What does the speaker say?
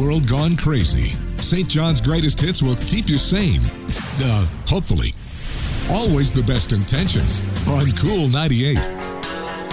world gone crazy, St. John's greatest hits will keep you sane. Hopefully. Always the best intentions on Cool 98.